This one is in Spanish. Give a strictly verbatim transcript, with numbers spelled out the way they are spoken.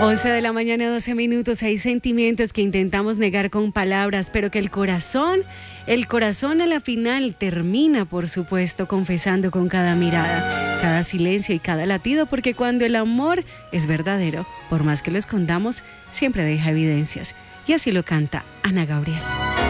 once de la mañana, doce minutos. Hay sentimientos que intentamos negar con palabras, pero que el corazón, el corazón a la final termina, por supuesto, confesando con cada mirada, cada silencio y cada latido, porque cuando el amor es verdadero, por más que lo escondamos, siempre deja evidencias. Y así lo canta Ana Gabriel.